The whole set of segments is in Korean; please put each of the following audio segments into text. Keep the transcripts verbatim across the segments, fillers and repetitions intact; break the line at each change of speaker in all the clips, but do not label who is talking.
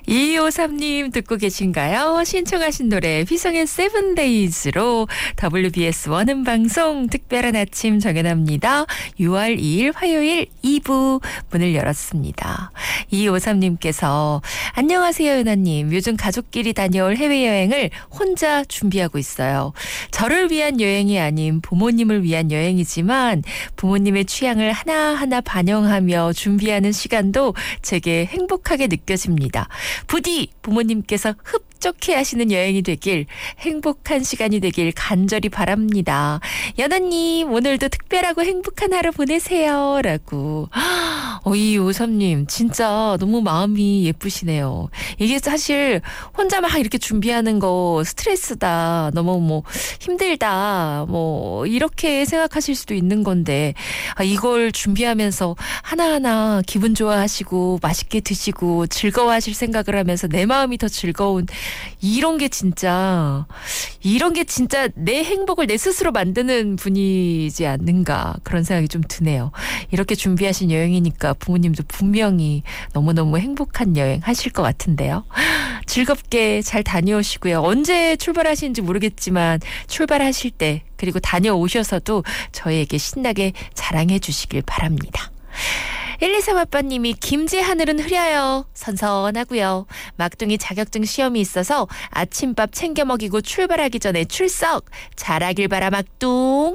이오삼님 듣고 계신가요? 신청하신 노래 휘성의 세븐데이즈로 더블유비에스 원음방송 특별한 아침 정연합니다. 유월 이일 화요일 이 부 문을 열었습니다. 이오삼님께서 안녕하세요 연아님. 요즘 가족끼리 다녀올 해외여행을 혼자 준비하고 있어요. 저를 위한 여행이 아닌 부모님을 위한 여행이지만 부모님의 취향을 하나하나 반영하며 준비하는 시간도 제게 행복하게 느껴집니다. 부디 부모님께서 흡족해 하시는 여행이 되길, 행복한 시간이 되길 간절히 바랍니다. 연아님 오늘도 특별하고 행복한 하루 보내세요 라고. 어, 이오삼님 진짜 너무 마음이 예쁘시네요. 이게 사실 혼자 막 이렇게 준비하는 거 스트레스다, 너무 뭐 힘들다, 뭐 이렇게 생각하실 수도 있는 건데, 아, 이걸 준비하면서 하나하나 기분 좋아하시고 맛있게 드시고 즐거워하실 생각을 하면서 내 마음이 더 즐거운, 이런 게 진짜 이런 게 진짜 내 행복을 내 스스로 만드는 분이지 않는가, 그런 생각이 좀 드네요. 이렇게 준비하신 여행이니까 부모님도 분명히 너무너무 행복한 여행 하실 것 같은데요. 즐겁게 잘 다녀오시고요. 언제 출발하시는지 모르겠지만 출발하실 때 그리고 다녀오셔서도 저희에게 신나게 자랑해 주시길 바랍니다. 일이삼 아빠님이 김제 하늘은 흐려요. 선선하고요. 막둥이 자격증 시험이 있어서 아침밥 챙겨 먹이고 출발하기 전에 출석 잘하길 바라 막둥.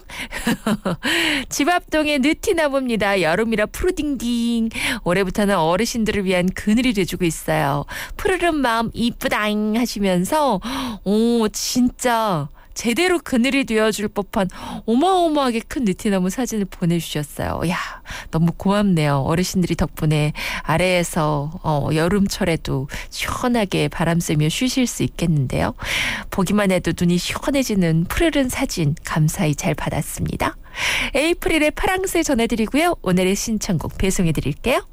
집 앞동에 느티나무입니다. 여름이라 푸르딩딩. 올해부터는 어르신들을 위한 그늘이 돼주고 있어요. 푸르른 마음 이쁘다잉 하시면서 오 진짜 제대로 그늘이 되어줄 법한 어마어마하게 큰 느티나무 사진을 보내주셨어요. 야, 너무 고맙네요. 어르신들이 덕분에 아래에서 어, 여름철에도 시원하게 바람 쐬며 쉬실 수 있겠는데요. 보기만 해도 눈이 시원해지는 푸르른 사진 감사히 잘 받았습니다. 에이프릴의 파랑새 전해드리고요. 오늘의 신청곡 배송해드릴게요.